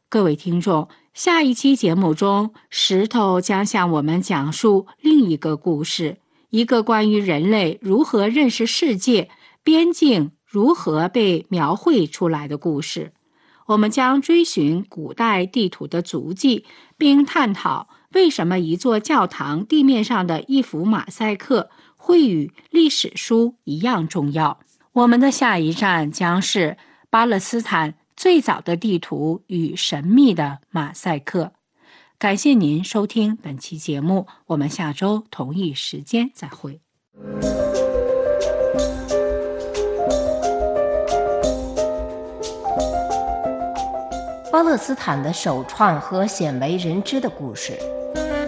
各位听众，下一期节目中，石头将向我们讲述另一个故事，一个关于人类如何认识世界、边境如何被描绘出来的故事。我们将追寻古代地图的足迹，并探讨为什么一座教堂地面上的一幅马赛克会与历史书一样重要。我们的下一站将是巴勒斯坦最早的地图与神秘的马赛克。感谢您收听本期节目，我们下周同一时间再会。 巴勒斯坦的首创和鲜为人知的故事，